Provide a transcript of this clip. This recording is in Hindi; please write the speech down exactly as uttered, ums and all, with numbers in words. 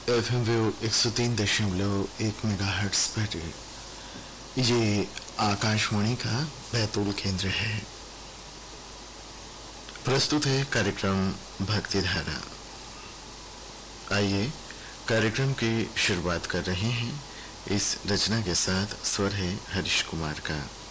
एफ एम वेव एक सौ तीन दशमलव एक मेगा हर्ट्स पर ये आकाशवाणी का बैतूल केंद्र है। प्रस्तुत है कार्यक्रम भक्ति धारा। आइए कार्यक्रम की शुरुआत कर रहे हैं। इस रचना के साथ स्वर है हरीश कुमार का।